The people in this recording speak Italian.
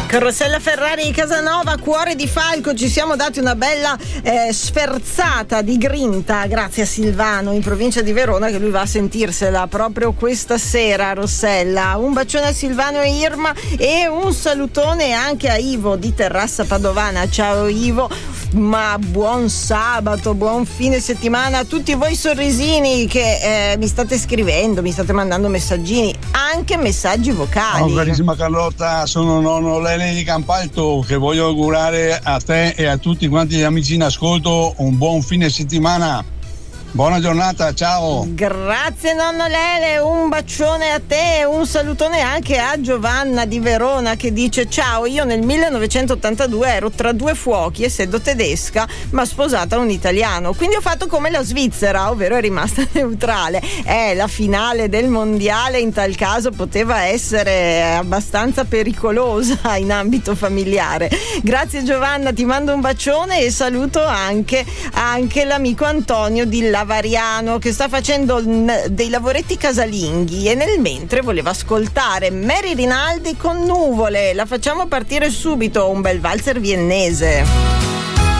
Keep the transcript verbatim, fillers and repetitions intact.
Con Rossella Ferrari di Casanova, Cuore di Falco, ci siamo dati una bella eh, sferzata di grinta grazie a Silvano in provincia di Verona, che lui va a sentirsela proprio questa sera. Rossella, un bacione a Silvano e Irma e un salutone anche a Ivo di Terrassa Padovana. Ciao Ivo, ma buon sabato, buon fine settimana a tutti voi sorrisini che eh, mi state scrivendo, mi state mandando messaggini, anche messaggi vocali. Oh, carissima Carlotta, sono nonno Lele di Campalto, che voglio augurare a te e a tutti quanti gli amici in ascolto un buon fine settimana. Buona giornata, ciao. Grazie nonno Lele, un bacione a te, un salutone anche a Giovanna di Verona che dice: ciao, io nel millenovecentottantadue ero tra due fuochi, essendo tedesca ma sposata un italiano, quindi ho fatto come la Svizzera, ovvero è rimasta neutrale. Eh, la finale del mondiale in tal caso poteva essere abbastanza pericolosa in ambito familiare. Grazie Giovanna, ti mando un bacione e saluto anche, anche l'amico Antonio di Lavariano che sta facendo dei lavoretti casalinghi e nel mentre voleva ascoltare Mary Rinaldi con Nuvole. La facciamo partire subito, un bel valzer viennese.